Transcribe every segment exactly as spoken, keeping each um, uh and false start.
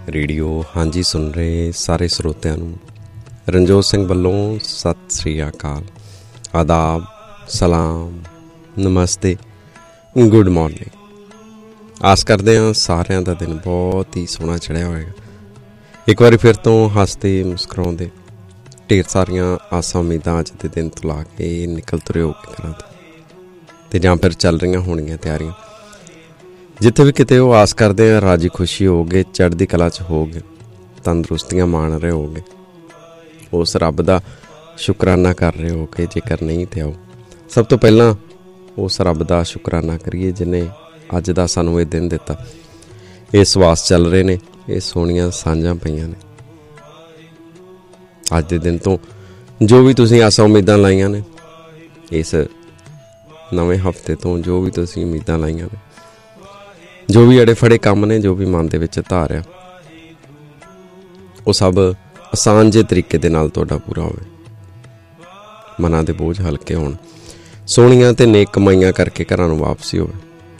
Radio ਹਾਂਜੀ ਸੁਣ ਰਹੇ ਸਾਰੇ ਸਰੋਤਿਆਂ ਨੂੰ ਰਣਜੋਤ ਸਿੰਘ ਵੱਲੋਂ ਸਤਿ ਸ੍ਰੀ ਅਕਾਲ, ਆਦਾਬ, ਸਲਾਮ, ਨਮਸਤੇ, ਗੁੱਡ ਮਾਰਨਿੰਗ। ਆਸ ਕਰਦੇ ਹਾਂ ਸਾਰਿਆਂ ਦਾ ਦਿਨ ਬਹੁਤ ਹੀ ਸੋਹਣਾ ਚੜ੍ਹਿਆ ਹੋਏਗਾ। ਇੱਕ ਵਾਰੀ ਫਿਰ ਤੋਂ ਹੱਸਦੇ ਮੁਸਕਰਾਉਂਦੇ ਢੇਰ ਸਾਰੀਆਂ ਆਸਾਂ ਉਮੀਦਾਂ ਅੱਜ ਦੇ ਦਿਨ ਤੋਂ ਲਾ ਕੇ ਨਿਕਲ ਤੁਰੇ ਹੋ ਕੇ ਘਰਾਂ ਤੋਂ, ਅਤੇ ਜਾਂ ਫਿਰ ਚੱਲ ਰਹੀਆਂ ਹੋਣਗੀਆਂ ਤਿਆਰੀਆਂ। ਜਿੱਥੇ ਵੀ ਕਿਤੇ ਉਹ ਆਸ ਕਰਦੇ ਆ ਰਾਜੀ ਖੁਸ਼ੀ ਹੋਊਗੇ, ਚੜ੍ਹਦੀ ਕਲਾ 'ਚ ਹੋਊਗੇ, ਤੰਦਰੁਸਤੀਆਂ ਮਾਣ ਰਹੇ ਹੋਊਗੇ, ਉਸ ਰੱਬ ਦਾ ਸ਼ੁਕਰਾਨਾ ਕਰ ਰਹੇ ਹੋਗੇ। ਜੇਕਰ ਨਹੀਂ ਤਾਂ ਆਓ ਸਭ ਤੋਂ ਪਹਿਲਾਂ ਉਸ ਰੱਬ ਦਾ ਸ਼ੁਕਰਾਨਾ ਕਰੀਏ ਜਿਹਨੇ ਅੱਜ ਦਾ ਸਾਨੂੰ ਇਹ ਦਿਨ ਦਿੱਤਾ। ਇਹ ਸਵਾਸ ਚੱਲ ਰਹੇ ਨੇ, ਇਹ ਸੋਹਣੀਆਂ ਸਾਂਝਾਂ ਪਈਆਂ ਨੇ। ਅੱਜ ਦੇ ਦਿਨ ਤੋਂ ਜੋ ਵੀ ਤੁਸੀਂ ਆਸਾਂ ਉਮੀਦਾਂ ਲਾਈਆਂ ਨੇ, ਇਸ ਨਵੇਂ ਹਫਤੇ ਤੋਂ ਜੋ ਵੀ ਤੁਸੀਂ ਉਮੀਦਾਂ ਲਾਈਆਂ ਨੇ, ਜੋ ਵੀ ਅੜੇ ਫੜੇ ਕੰਮ ਨੇ, ਜੋ ਵੀ ਮਨ ਦੇ ਵਿੱਚ ਧਾਰਿਆ, ਉਹ ਸਭ ਆਸਾਨ ਜਿਹੇ ਤਰੀਕੇ ਦੇ ਨਾਲ ਤੁਹਾਡਾ ਪੂਰਾ ਹੋਵੇ। ਮਨਾਂ ਦੇ ਬੋਝ ਹਲਕੇ ਹੋਣ, ਸੋਹਣੀਆਂ ਅਤੇ ਨੇਕ ਕਮਾਈਆਂ ਕਰਕੇ ਘਰਾਂ ਨੂੰ ਵਾਪਸੀ ਹੋਵੇ।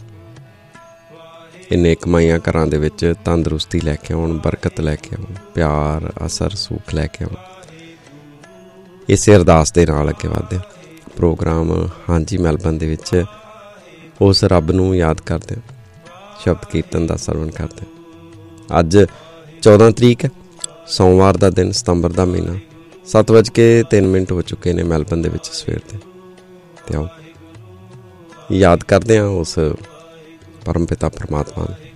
ਇਹ ਨੇਕ ਕਮਾਈਆਂ ਘਰਾਂ ਦੇ ਵਿੱਚ ਤੰਦਰੁਸਤੀ ਲੈ ਕੇ ਆਉਣ, ਬਰਕਤ ਲੈ ਕੇ ਆਉਣ, ਪਿਆਰ, ਅਸਰ, ਸੁੱਖ ਲੈ ਕੇ ਆਉਣ। ਇਸੇ ਅਰਦਾਸ ਦੇ ਨਾਲ ਅੱਗੇ ਵਧਦੇ ਪ੍ਰੋਗਰਾਮ ਹਾਂਜੀ ਮੈਲਬਨ ਦੇ ਵਿੱਚ ਉਸ ਰੱਬ ਨੂੰ ਯਾਦ ਕਰਦੇ ਹਾਂ, ਸ਼ਬਦ ਕੀਰਤਨ ਦਾ ਸਰਵਣ ਕਰਦੇ। ਅੱਜ ਚੌਦਾਂ ਤਰੀਕ ਹੈ, ਸੋਮਵਾਰ ਦਾ ਦਿਨ, ਸਤੰਬਰ ਦਾ ਮਹੀਨਾ। ਸੱਤ ਵੱਜ ਕੇ ਤਿੰਨ ਮਿੰਟ ਹੋ ਚੁੱਕੇ ਨੇ ਮੈਲਬਨ ਦੇ ਵਿੱਚ ਸਵੇਰ ਦੇ। ਅਤੇ ਆਓ ਯਾਦ ਕਰਦੇ ਹਾਂ ਉਸ ਪਰਮ ਪਿਤਾ ਪਰਮਾਤਮਾ ਨੂੰ,